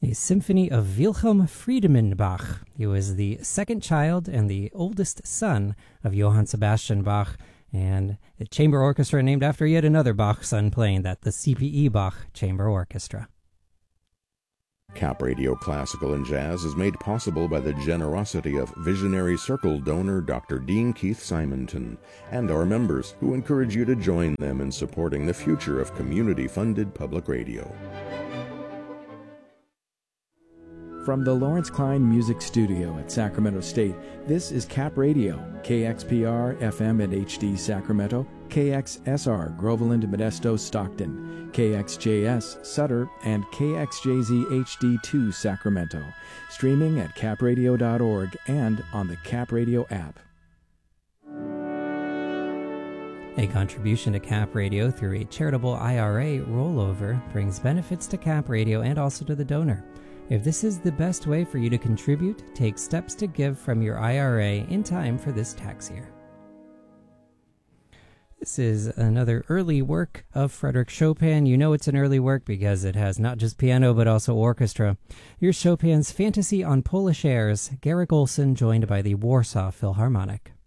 A symphony of Wilhelm Friedemann Bach. He was the second child and the oldest son of Johann Sebastian Bach, and a chamber orchestra named after yet another Bach son playing that, the C.P.E. Bach Chamber Orchestra. Cap Radio Classical and Jazz is made possible by the generosity of Visionary Circle donor Dr. Dean Keith Simonton and our members, who encourage you to join them in supporting the future of community-funded public radio. From the Lawrence Klein Music Studio at Sacramento State, this is Cap Radio, KXPR FM and HD Sacramento, KXSR Groveland, Modesto, Stockton, KXJS Sutter, and KXJZ HD2 Sacramento. Streaming at capradio.org and on the Cap Radio app. A contribution to Cap Radio through a charitable IRA rollover brings benefits to Cap Radio and also to the donor. If this is the best way for you to contribute, take steps to give from your IRA in time for this tax year. This is another early work of Frédéric Chopin. You know it's an early work because it has not just piano but also orchestra. Here's Chopin's Fantasy on Polish Airs, Garrick Olson joined by the Warsaw Philharmonic.